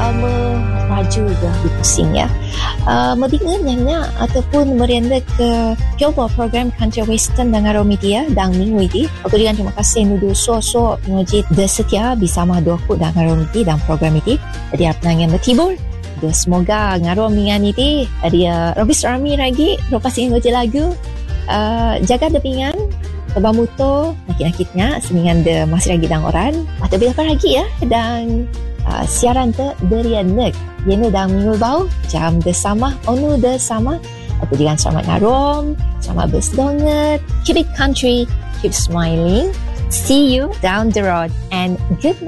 meraju ke di pusing ya. Medingan ataupun merianda ke Global Program Country Western dan Media dan minggu ini. Aku juga terima kasih nudu so penguji setia bersama doku dan Midi dan program ini. Jadi apa yang bertibur. Semoga ngaruh mingan ini dia Robis Rami lagi lepas ngoje lagu jaga depingan tebang motor nakit-nakitnya seningan de masih lagi dang orang atau bila lagi ya dan siaran te berian nek yene dang minggu bau jam de sama onu de sama aku juga selamat ngarom selamat bersdonget keep it country keep smiling see you down the road and good